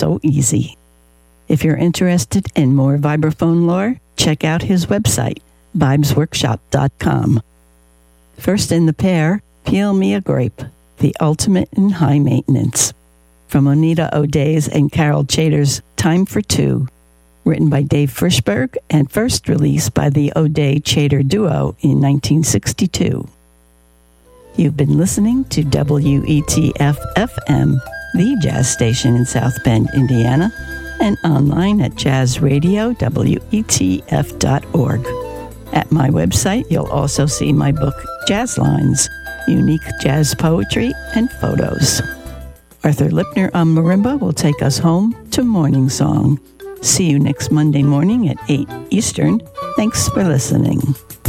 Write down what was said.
so easy. If you're interested in more vibraphone lore, check out his website, vibesworkshop.com. First in the pair, Peel Me a Grape, the ultimate in high maintenance. From Oneida O'Day's and Carol Chater's Time for Two, written by Dave Frischberg and first released by the O'Day-Chater duo in 1962. You've been listening to WETF-FM, the jazz station in South Bend, Indiana, and online at jazzradiowetf.org. At my website, you'll also see my book, Jazz Lines, Unique Jazz Poetry and Photos. Arthur Lipner on marimba will take us home to Morning Song. See you next Monday morning at 8 Eastern. Thanks for listening.